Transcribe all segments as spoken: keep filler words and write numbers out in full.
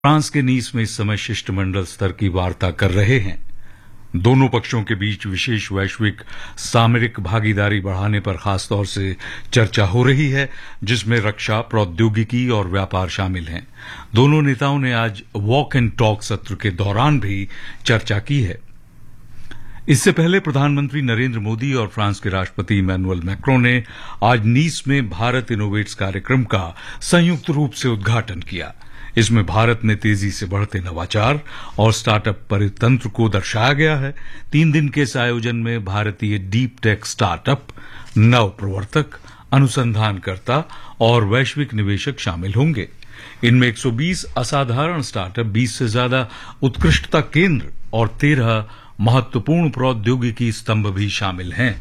France के नीस में इस समय शिष्टमंडल स्तर की वार्ता कर रहे हैं। दोनों पक्षों के बीच विशेष वैश्विक सामरिक भागीदारी बढ़ाने पर खासतौर से चर्चा हो रही है, जिसमें रक्षा, प्रौद्योगिकी और व्यापार शामिल हैं। दोनों नेताओं ने आज वॉक एंड टॉक सत्र के दौरान भी चर्चा की है। इससे पहले प्रधानमंत्री नरेंद्र मोदी और फ्रांस के राष्ट्रपति इमैनुअल मैक्रों ने आज नीस में भारत इनोवेट्स कार्यक्रम का संयुक्त रूप से उद्घाटन किया। इसमें भारत में तेजी से बढ़ते नवाचार और स्टार्टअप परितंत्र को दर्शाया गया है। तीन दिन के इस आयोजन में भारतीय डीप टेक स्टार्टअप, नव प्रवर्तक, अनुसंधानकर्ता और वैश्विक निवेशक शामिल होंगे। इनमें एक सौ बीस असाधारण स्टार्टअप, बीस से ज्यादा उत्कृष्टता केंद्र और तेरह महत्वपूर्ण प्रौद्योगिकी स्तंभ भी शामिल हैं।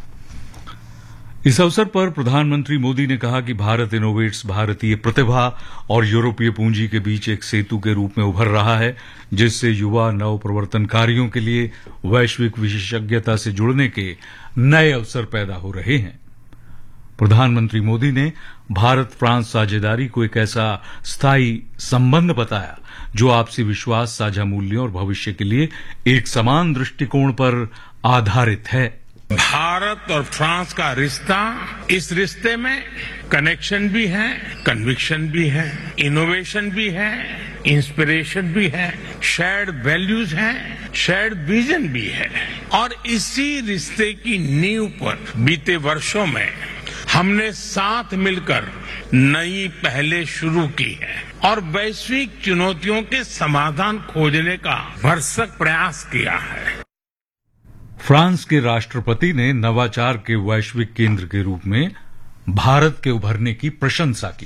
इस अवसर पर प्रधानमंत्री मोदी ने कहा कि भारत इनोवेट्स भारतीय प्रतिभा और यूरोपीय पूंजी के बीच एक सेतु के रूप में उभर रहा है, जिससे युवा नव प्रवर्तनकारियों के लिए वैश्विक विशेषज्ञता से जुड़ने के नए अवसर पैदा हो रहे हैं। प्रधानमंत्री मोदी ने भारत फ्रांस साझेदारी को एक ऐसा स्थायी संबंध बताया जो आपसी विश्वास, साझा मूल्यों और भविष्य के लिए एक समान दृष्टिकोण पर आधारित है। भारत और फ्रांस का रिश्ता, इस रिश्ते में कनेक्शन भी है, कन्विक्शन भी है, इनोवेशन भी है, इंस्पिरेशन भी है, शेयर्ड वैल्यूज हैं, शेयर्ड विजन भी है। और इसी रिश्ते की नींव पर बीते वर्षों में हमने साथ मिलकर नई पहलें शुरू की है और वैश्विक चुनौतियों के समाधान खोजने का भरसक प्रयास किया है। फ्रांस के राष्ट्रपति ने नवाचार के वैश्विक केंद्र के रूप में भारत के उभरने की प्रशंसा की।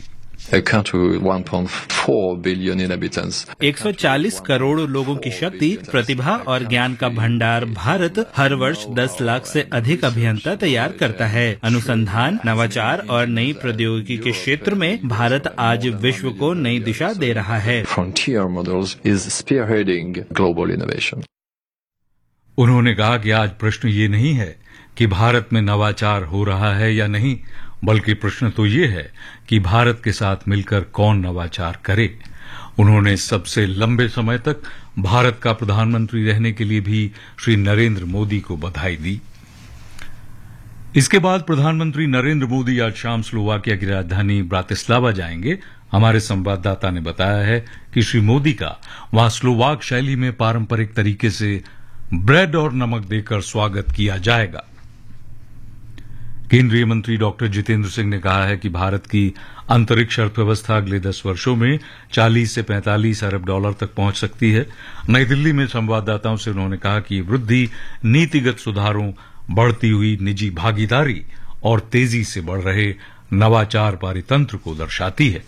एक सौ चालीस करोड़ लोगों की शक्ति, प्रतिभा और ज्ञान का भंडार भारत हर वर्ष दस लाख से अधिक अभियंता तैयार करता है। अनुसंधान, नवाचार और नई प्रौद्योगिकी के क्षेत्र में भारत आज विश्व को नई दिशा दे रहा है। Frontier Models is spearheading global innovation. उन्होंने कहा कि आज प्रश्न ये नहीं है कि भारत में नवाचार हो रहा है या नहीं, बल्कि प्रश्न तो ये है कि भारत के साथ मिलकर कौन नवाचार करे। उन्होंने सबसे लंबे समय तक भारत का प्रधानमंत्री रहने के लिए भी श्री नरेंद्र मोदी को बधाई दी। इसके बाद प्रधानमंत्री नरेंद्र मोदी आज शाम स्लोवाकिया की राजधानी ब्रातिस्लावा जाएंगे। हमारे संवाददाता ने बताया है कि श्री मोदी का वहां स्लोवाक शैली में पारंपरिक तरीके से ब्रेड और नमक देकर स्वागत किया जाएगा। केंद्रीय मंत्री डॉक्टर जितेंद्र सिंह ने कहा है कि भारत की अंतरिक्ष अर्थव्यवस्था अगले दस वर्षों में चालीस से पैंतालीस अरब डॉलर तक पहुंच सकती है। नई दिल्ली में संवाददाताओं से उन्होंने कहा कि ये वृद्धि नीतिगत सुधारों, बढ़ती हुई निजी भागीदारी और तेजी से बढ़ रहे नवाचार पारितंत्र को दर्शाती है।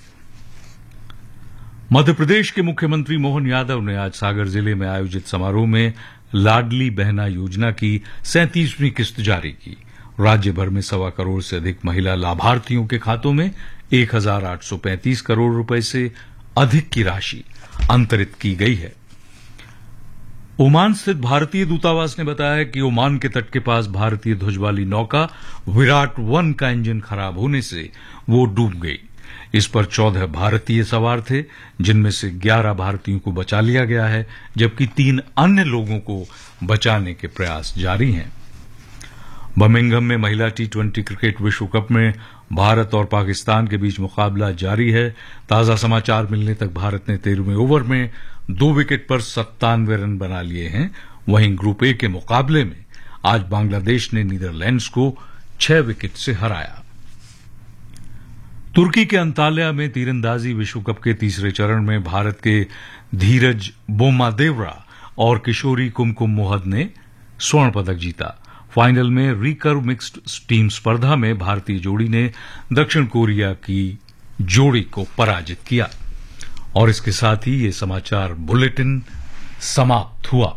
मध्य प्रदेश के मुख्यमंत्री मोहन यादव ने आज सागर जिले में आयोजित समारोह में लाडली बहना योजना की सैंतीसवीं किस्त जारी की। राज्य भर में सवा करोड़ से अधिक महिला लाभार्थियों के खातों में एक हजार आठ सौ पैंतीस करोड़ रुपए से अधिक की राशि अंतरित की गई है। ओमान स्थित भारतीय दूतावास ने बताया है कि ओमान के तट के पास भारतीय ध्वज वाली नौका विराट वन का इंजन खराब होने से वो डूब गई। इस पर चौदह भारतीय सवार थे, जिनमें से ग्यारह भारतीयों को बचा लिया गया है, जबकि तीन अन्य लोगों को बचाने के प्रयास जारी हैं। बर्मिंघम में महिला टी ट्वेंटी क्रिकेट विश्व कप में भारत और पाकिस्तान के बीच मुकाबला जारी है। ताजा समाचार मिलने तक भारत ने तेरहवें ओवर में दो विकेट पर सत्तानवे रन बना लिए हैं। वहीं ग्रुप ए के मुकाबले में आज बांग्लादेश ने नीदरलैंड्स को छह विकेट से हराया। तुर्की के अंताल्या में तीरंदाजी विश्व कप के तीसरे चरण में भारत के धीरज बोमादेवरा और किशोरी कुमकुम मोहद ने स्वर्ण पदक जीता। फाइनल में रिकर्व मिक्स्ड टीम स्पर्धा में भारतीय जोड़ी ने दक्षिण कोरिया की जोड़ी को पराजित किया। और इसके साथ ही ये समाचार बुलेटिन समाप्त हुआ।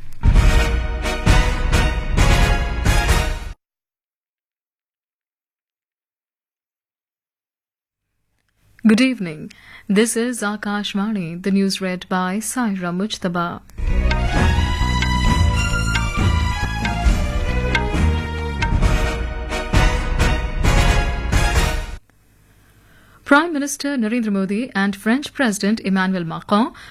Good evening. This is Akashvani. The news read by Saira Mujtaba. Prime Minister Narendra Modi and French President Emmanuel Macron